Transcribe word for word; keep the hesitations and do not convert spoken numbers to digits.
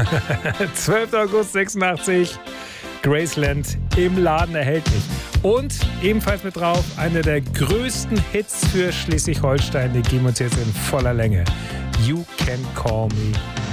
zwölfter August sechsundachtzig, Graceland im Laden erhältlich. Und ebenfalls mit drauf, einer der größten Hits für Schleswig-Holstein, die geben uns jetzt in voller Länge. You Can Call Me